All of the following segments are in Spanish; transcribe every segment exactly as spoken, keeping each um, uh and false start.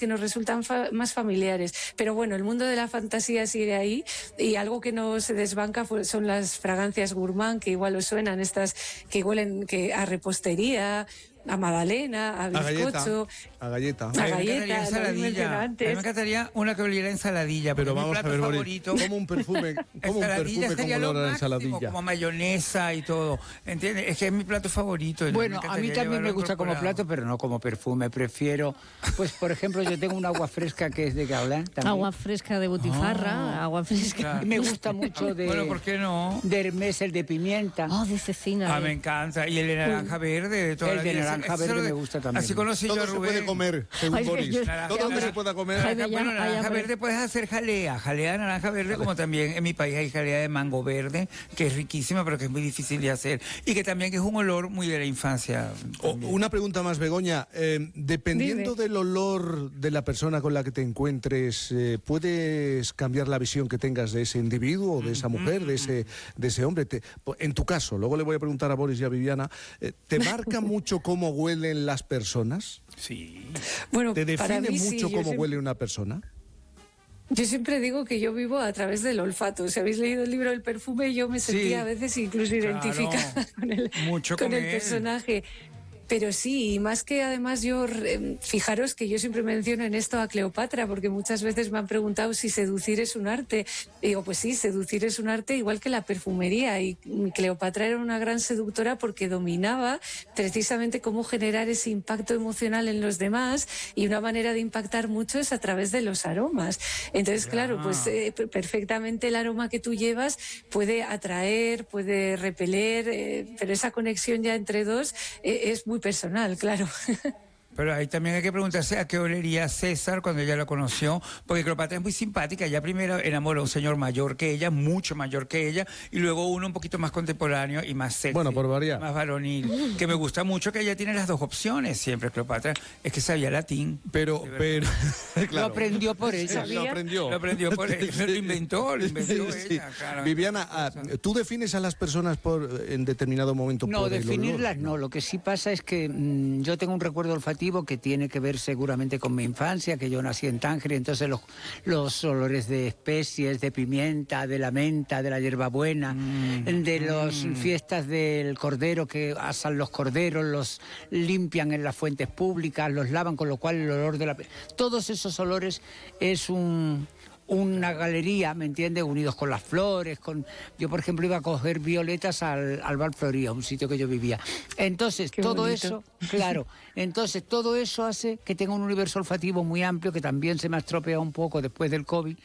que nos resultan fa- más familiares. Pero bueno, el mundo de la fantasía sigue ahí, y algo que no se desbanca pues, son las fragancias gourmand, que igual os suenan, estas que huelen que a repostería, a magdalena, a bizcocho, a galleta. a A mí me encantaría galleta, lo habéis ensaladilla. mencionado A mí me antes. encantaría una que oliera a ensaladilla. Pero porque vamos mi a plato ver, Boris, favorito. como un perfume, como un Ensaladilla perfume sería como lo olor a máximo, ensaladilla. como mayonesa y todo. ¿Entiendes? Es que es mi plato favorito. y Bueno, me a mí encantaría también me llevarlo gusta como incorporado. plato, pero no como perfume. Prefiero, pues por ejemplo, yo tengo un agua fresca que es de Guerlain también. Agua fresca de butifarra, Ah, agua fresca. claro. Me gusta mucho de, Bueno, ¿por qué no? de Hermès, el de pimienta. Oh, de cecina. Ah, eh. me encanta. Y el de naranja verde de toda El la de vida. naranja Eso verde lo de- me gusta también. Así conocí yo Todo a se Rubén. puede comer, según Ay, Boris. yo- Naranja- Todo lo que naranja- se pueda comer. Jaime, Bueno, Ay, naranja hombre. verde puedes hacer jalea, jalea de naranja verde, como también en mi país hay jalea de mango verde, que es riquísima, pero que es muy difícil de hacer. Y que también que es un olor muy de la infancia. O- también. una pregunta más, Begoña. Eh, dependiendo Dime. del olor de la persona con la que te encuentres, eh, ¿puedes cambiar la visión que tengas de ese individuo, de esa mujer, de ese, de ese hombre? Te- po- en tu caso, luego le voy a preguntar a Boris y a Viviana, eh, ¿te marca mucho cómo huelen las personas? Sí. Bueno, ¿Te para define mí sí, mucho yo cómo siempre- huele una persona? Yo siempre digo que yo vivo a través del olfato. Si habéis leído el libro del perfume, yo me sentía Sí, a veces incluso claro. identificada con el, Mucho con con el él. personaje. Pero sí, y más que además yo, eh, fijaros que yo siempre menciono en esto a Cleopatra, porque muchas veces me han preguntado si seducir es un arte. Y digo, pues sí, seducir es un arte igual que la perfumería. Y Cleopatra era una gran seductora porque dominaba precisamente cómo generar ese impacto emocional en los demás, y una manera de impactar mucho es a través de los aromas. Entonces, claro, pues eh, perfectamente el aroma que tú llevas puede atraer, puede repeler, eh, pero esa conexión ya entre dos eh, es muy personal, claro. Pero ahí también hay que preguntarse a qué olería César cuando ella lo conoció, porque Cleopatra es muy simpática. Ella primero enamoró a un señor mayor que ella, mucho mayor que ella, y luego uno un poquito más contemporáneo y más sexy. Bueno, por variar. Más varonil. Que me gusta mucho que ella tiene las dos opciones siempre, Cleopatra. Es que sabía latín. Pero, pero, Lo claro. aprendió por ella. ¿Sabía? Lo aprendió. Lo aprendió por ella, lo inventó, lo inventó Sí. ella. Claro. Viviana, ah, ¿tú defines a las personas por en determinado momento No, por el definirlas olor? no. Lo que sí pasa es que mmm, yo tengo un recuerdo olfativo que tiene que ver seguramente con mi infancia, que yo nací en Tánger, entonces los, los olores de especies, de pimienta, de la menta, de la hierbabuena, Mm, de las mm. fiestas del cordero, que asan los corderos, los limpian en las fuentes públicas, los lavan, con lo cual el olor de la... Todos esos olores es un... una galería, ¿me entiendes? Unidos con las flores, con... Yo, por ejemplo, iba a coger violetas al, al Val Floría, un sitio que yo vivía. Entonces, Qué todo bonito. eso, claro, entonces todo eso hace que tenga un universo olfativo muy amplio, que también se me ha estropeado un poco después del COVID.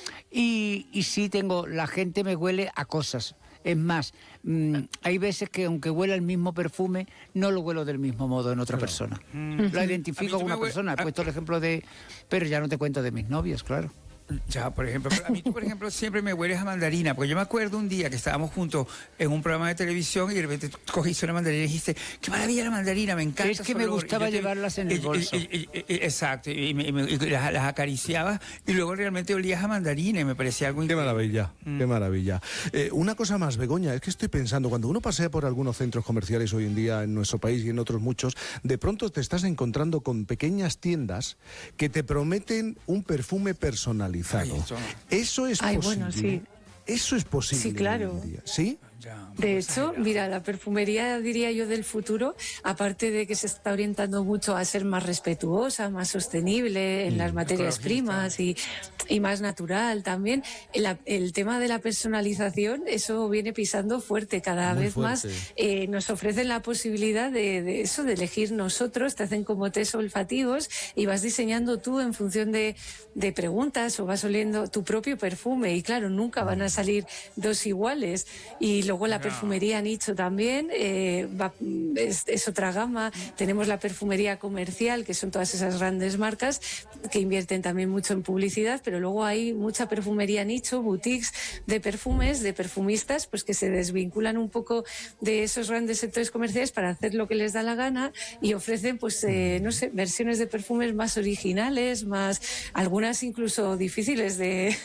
Y, y sí tengo, la gente me huele a cosas. Es más, mmm, hay veces que aunque huela el mismo perfume, no lo huelo del mismo modo en otra persona. Lo A identifico mí con tú me una hue- persona. He a- puesto el ejemplo de... Pero ya no te cuento de mis novios, claro. Ya, por ejemplo, pero a mí tú, por ejemplo, siempre me hueles a mandarina, porque yo me acuerdo un día que estábamos juntos en un programa de televisión y de repente tú cogiste una mandarina y dijiste, qué maravilla la mandarina, me encanta. Es que su me olor". gustaba Y yo te- llevarlas en el y- y- bolso. y- y- y- exacto, y, me- y me- y las, las acariciabas y luego realmente olías a mandarina y me parecía algo Qué increíble. maravilla, Mm. qué maravilla. Eh, una cosa más, Begoña, es que estoy pensando, cuando uno pasea por algunos centros comerciales hoy en día en nuestro país y en otros muchos, de pronto te estás encontrando con pequeñas tiendas que te prometen un perfume personalizado. Ay, eso- Eso es Ay, posible. bueno, sí. Eso es posible. Sí, claro. hoy en día. ¿Sí? Ya, un De poco hecho, exagerado. mira, la perfumería, diría yo, del futuro, aparte de que se está orientando mucho a ser más respetuosa, más sostenible en las materias ecologista. primas y, y más natural también, el, el tema de la personalización, eso viene pisando fuerte. Cada Muy vez fuerte. más eh, nos ofrecen la posibilidad de, de eso, de elegir nosotros, te hacen como test olfativos y vas diseñando tú en función de, de preguntas, o vas oliendo tu propio perfume, y claro, nunca van a salir dos iguales. Y luego la perfumería nicho también eh, va- es, es otra gama. Tenemos la perfumería comercial, que son todas esas grandes marcas que invierten también mucho en publicidad, pero luego hay mucha perfumería nicho, boutiques de perfumes, de perfumistas, pues que se desvinculan un poco de esos grandes sectores comerciales para hacer lo que les da la gana, y ofrecen, pues, eh, no sé, versiones de perfumes más originales, más, algunas incluso difíciles de,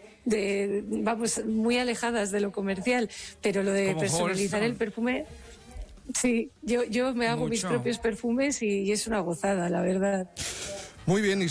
de, vamos, muy alejadas de lo comercial, pero lo de Como personalizar Halston. el perfume, sí, yo, yo me hago mis Mucho. propios perfumes y, y es una gozada, la verdad. Muy bien.